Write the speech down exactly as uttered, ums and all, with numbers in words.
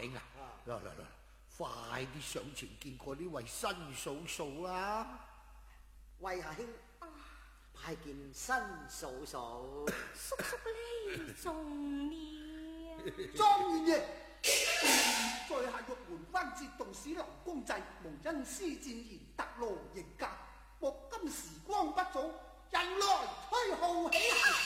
兄啊，嚟嚟嚟，快啲上前見過呢位新嫂嫂啊！ 喂，阿兄，拜見新嫂嫂。 叔叔你重了。 狀元爺，在下玉門關節動使劉公濟，蒙恩施戰言特勞迎駕，莫今時光不早，人來吹號起行。